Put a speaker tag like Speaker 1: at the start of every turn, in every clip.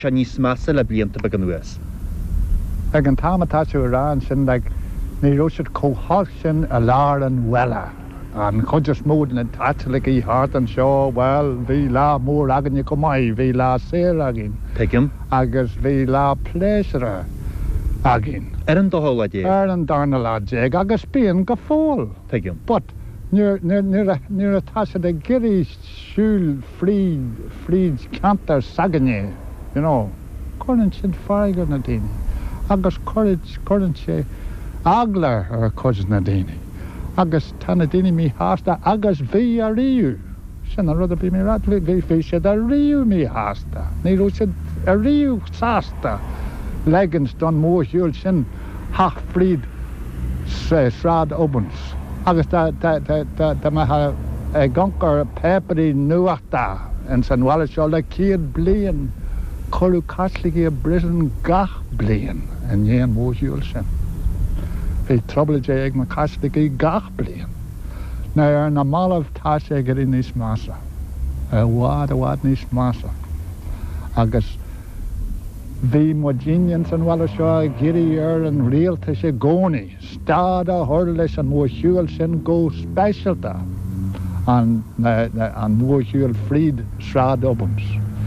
Speaker 1: níos massa le blianta beag an nuas.
Speaker 2: Ag an támatá rán sin le ní roisiid cóthach sin a lár an wella. An chuidir smód na tatlaigh í hart an seo, well, bhí lá mór agan go maiid, bhí lá séir agin.
Speaker 1: Pegim?
Speaker 2: Agus bhí lá pléisire agin.
Speaker 1: An dohol dé?
Speaker 2: An darna lá déag, agus bíon go fóil.
Speaker 1: Pegim?
Speaker 2: But níor a tasa de girí siúil fríd cantar saganné, chuann sin fáigar na daine. Agus chuann sé aglar ar chuid na daine. Agus tána daine mí hásta agus bhí a riú. Sin a rud a bí mé rad bhí siad a riú mí hásta. Ní rú siad a riú sásta. Legans don móisiúil sin hach fríd srád obans. Agus tá me gankar peparí nuachta an san bhile seo le cíad blian choú caslaigh a brisan gach blian an dhéan móisiúil sin. Bhí troblaide ag na caslaigh gach blian. Na ar na málamh tá sé gur níos masa. A bhád níos masa. Agus bhí modíon san bhile seo géirí ar an rialta sé gcónaí, stád a thuir leis an móisiúil sin go spéisialta an móisiúil fríd srád obans.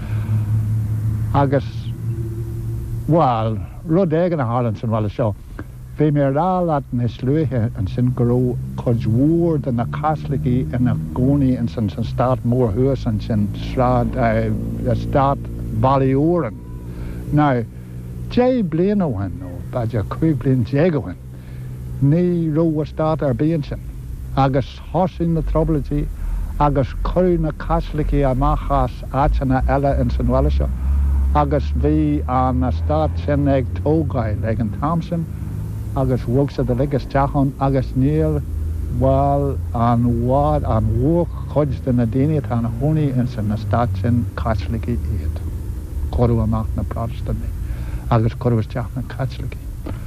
Speaker 2: Agus bháil rud éigen a hálann san bhile seo. Bhí mé rálat na slúthe an sin goró chuid mhór den na caslaigh in na gcónaí an san stát mór thuas an sin srád stát Ballyóran. Now, Jay blian óhain, baidir 5 blian déagahain, ní ró stát ar bíonsin, agus thosaín na troblaidí, agus chuir na caslaigh amachchas áitina eile in san bhile seo, agus bhí an na stát sin ag tógáil ag an Thompson, agus bhógsa de ligas teachan, agus níl bháil an bhuach chuid de na daine tá na hónaí in san na stát sin caslaigh iad. Corú amach na Protestantaí, agus corú teach na Catholic.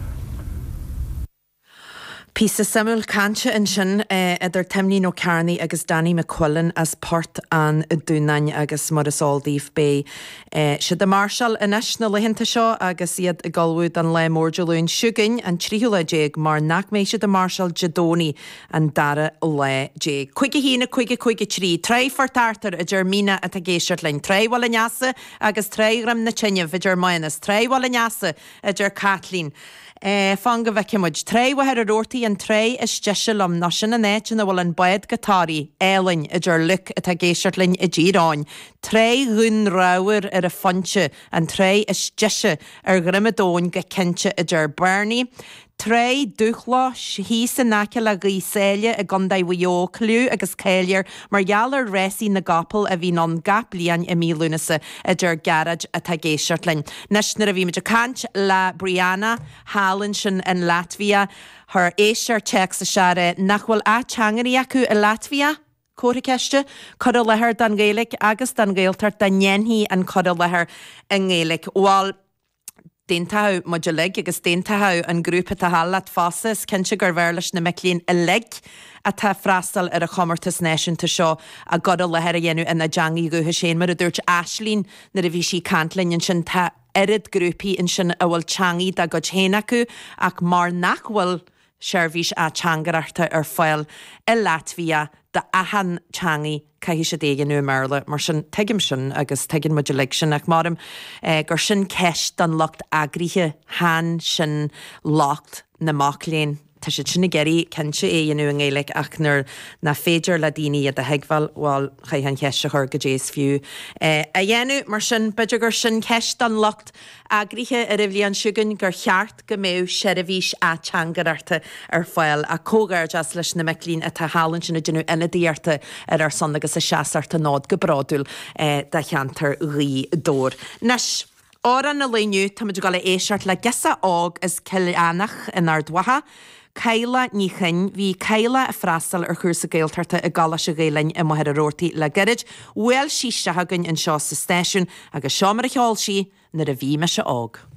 Speaker 3: Písa Samuel Cancha in sin idir Timní nó Carney agus Danny McQuillan as part an dúnain agus mar is Aldíh Bay. Siad a Marshall inis na leihinnta seo agus iad a galwúd an le mórdealún siúgain an tríúla déag mar nach méid siad a Marshall Jadóni an dara le déag. Cuige hína cuige trí, trei fartartar a Germína a géisiart lein, trei wala neasa agus trei gram na Tsinne a Germanas, trei wala neasa a Kathleen. Fanga bheicimuid tré wahead a rórtaí an tré is deise lom na sin na net na bhfuil an baid gotáí élainn a gur luc a géisiart linn i ddíráin. Tré ghún ráir ar a fonse an tré is deise ar grimadóin go cinse a gur Bernie. Tré dúchla hí san nace le gíséile a gandaid bhuió clú agus céilir mar geallar réí na gapal a bhí an gap líon i mílúnasa a dur garage a géisiart lein. Nes na a bhí meidir cant le Brianna Hallan sin in Latvia, thar éisiar text a seare nachhfuil áteangarí acu i Latvia? Córa ceiste, cod a lethir dan Gaelic agus dan Gaeltar dan nhenhí an cod a lethir in Gaelic. While Déntaú muidir lig agus déntaú an grúpa a hallat fásas cinse gur bhirlis na Miclín i lig a tá freastal ar a chomartas náisiúnta seo a god a lethir a dhéanú ina deangaí gutha sé mar a dúirt Aislín na a bhí sí cantlinn in sin tá irid grúpaí in sin a bhfuil teangaí da go chéna acu ach mar nachhfuil seirbhís a teangarachta ar fáil i Latvia da ahan teangaí caihí sé déige nu merle mar sin teigim sin agus teigin muidir lig sin ach marim gur sin ceist an locht agríthe han sin locht na Macléin. Tá sé sinna geirí cinse éanú an Gaelic ach na féidir le daoine a heagháil bháil chaithan cheiste chur go dééis fiú. A dhéanú mar sin beidir gur sin ceist an locht agríthe a ribhlíonn siúgann gur cheart go méh seirbhís a teangararta ar fáil a cógar as leis na Miclín a tá hálann sin na dú ina díarta ar son agus a seaarta nád go bradúil de cheantar rí dór. Nes áran na léniu tá muidir gála éisiart le gesa ág is Cillianach in Ardwaha, Caila níchain hí Caila a freastal ar chusa Gaeltarta a gala se géalainn i mhair a rórtaí le garid, bhfuil sí seagann in seo sa stáisiún agus seomar a cheáil sí na a bhí me se ág.